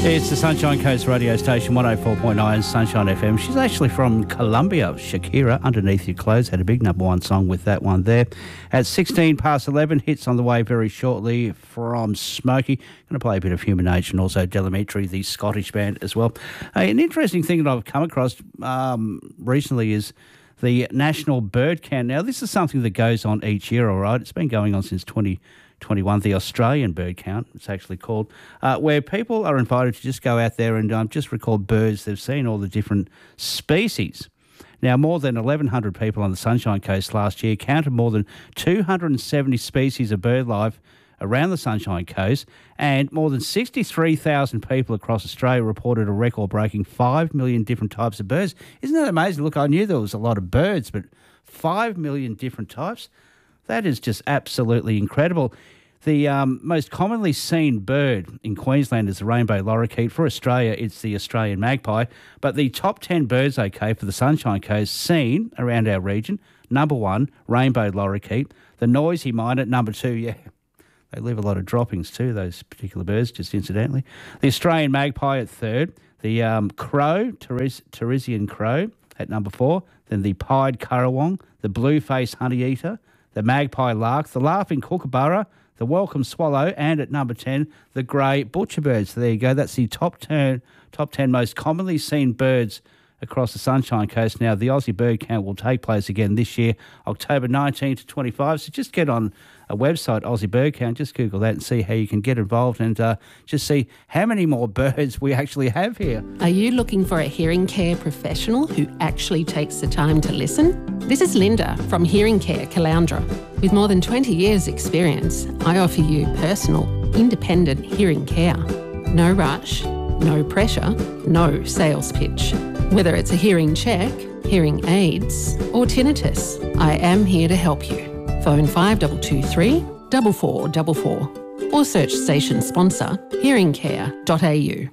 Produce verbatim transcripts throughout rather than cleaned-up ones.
It's the Sunshine Coast radio station, one oh four point nine Sunshine F M. She's actually from Colombia. Shakira, Underneath Your Clothes, had a big number one song with that one there. At sixteen past eleven, hits on the way very shortly from Smokey. Going to play a bit of Human Nature and also Delamitri, the Scottish band as well. Uh, an interesting thing that I've come across um, recently is the National Bird Count. Now, this is something that goes on each year, all right? It's been going on since twenty twenty-one, the Australian Bird Count, it's actually called, uh, where people are invited to just go out there and um, just record birds they've seen, all the different species. Now, more than eleven hundred people on the Sunshine Coast last year counted more than two hundred seventy species of bird life around the Sunshine Coast, and more than sixty-three thousand people across Australia reported a record-breaking five million different types of birds. Isn't that amazing? Look, I knew there was a lot of birds, but five million different types? That is just absolutely incredible. The um, most commonly seen bird in Queensland is the rainbow lorikeet. For Australia, it's the Australian magpie. But the top ten birds, okay, for the Sunshine Coast seen around our region, number one, rainbow lorikeet. The noisy miner, number two, yeah, they leave a lot of droppings too, those particular birds, just incidentally. The Australian magpie at third. The um, crow, Teres- Teresian crow at number four. Then the pied currawong, the blue-faced honeyeater, the magpie lark, the laughing kookaburra, the welcome swallow, and at number ten, the grey butcherbird. So there you go. That's the top ten, top ten most commonly seen birds across the Sunshine Coast. Now, the Aussie Bird Count will take place again this year, October nineteenth to twenty-five. So just get on a website, Aussie Bird Count, just Google that and see how you can get involved and uh, just see how many more birds we actually have here. Are you looking for a hearing care professional who actually takes the time to listen? This is Linda from Hearing Care Caloundra. With more than twenty years experience, I offer you personal, independent hearing care. No rush, no pressure, no sales pitch. Whether it's a hearing check, hearing aids or tinnitus, I am here to help you. Phone five two two three, four four four four or search station sponsor hearing care dot a u.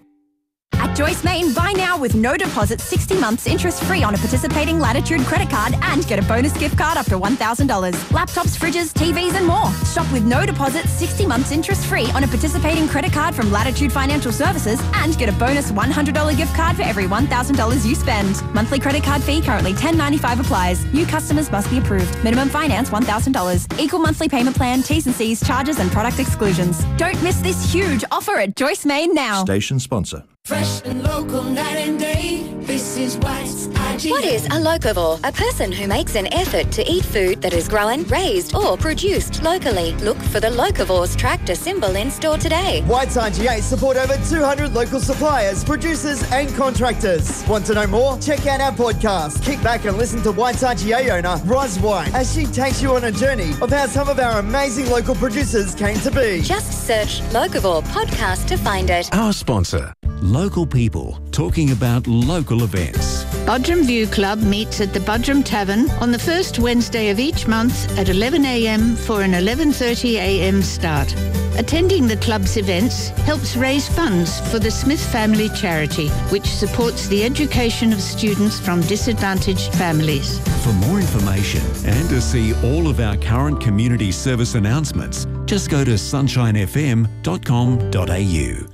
At Joyce Main, buy now with no deposit, sixty months interest-free on a participating Latitude credit card and get a bonus gift card up to one thousand dollars. Laptops, fridges, T Vs and more. Shop with no deposit, sixty months interest-free on a participating credit card from Latitude Financial Services and get a bonus one hundred dollars gift card for every one thousand dollars you spend. Monthly credit card fee currently ten dollars and ninety-five cents applies. New customers must be approved. Minimum finance one thousand dollars. Equal monthly payment plan, T's and C's, charges and product exclusions. Don't miss this huge offer at Joyce Main now. Station sponsor. Fresh and local, night and day. This is White's I G A. What is a locavore? A person who makes an effort to eat food that is grown, raised or produced locally. Look for the Locavore's tractor symbol in store today. White's I G A support over two hundred local suppliers, producers and contractors. Want to know more? Check out our podcast. Kick back and listen to White's I G A owner, Roz White, as she takes you on a journey of how some of our amazing local producers came to be. Just search Locavore podcast to find it. Our sponsor. Local people talking about local events. Budrum View Club meets at the Budrum Tavern on the first Wednesday of each month at eleven a m for an eleven thirty a m start. Attending the club's events helps raise funds for the Smith Family Charity, which supports the education of students from disadvantaged families. For more information and to see all of our current community service announcements, just go to sunshine f m dot com dot a u.